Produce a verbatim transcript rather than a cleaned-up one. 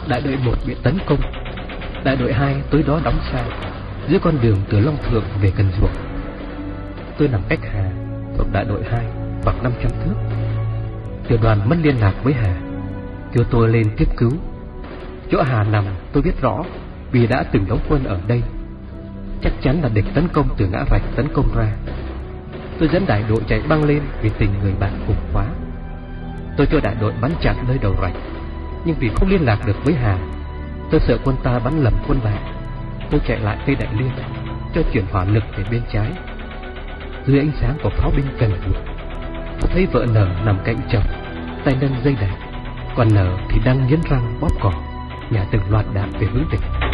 Đại đội một bị tấn công, đại đội hai tối đó đóng xa giữa con đường từ Long Thượng về Cần Duộc. Tôi nằm cách Hà thuộc đại đội hai khoảng năm trăm thước. Tiểu đoàn mất liên lạc với Hà, kêu tôi lên tiếp cứu. Chỗ Hà nằm tôi biết rõ vì đã từng đóng quân ở đây. Chắc chắn là địch tấn công từ ngã rạch tấn công ra. Tôi dẫn đại đội chạy băng lên vì tình người bạn cùng quá. Tôi cho đại đội bắn chặn nơi đầu rạch, nhưng vì không liên lạc được với Hà, tôi sợ quân ta bắn lầm quân bạn. Tôi chạy lại cây Đại Liên, cho chuyển hỏa lực về bên trái. Dưới ánh sáng của pháo binh Cần Duộc, tôi thấy vợ Nở nằm cạnh chồng, tay nâng dây đạn, còn Nở thì đang nghiến răng bóp cỏ, nhả từng loạt đạn về hướng địch.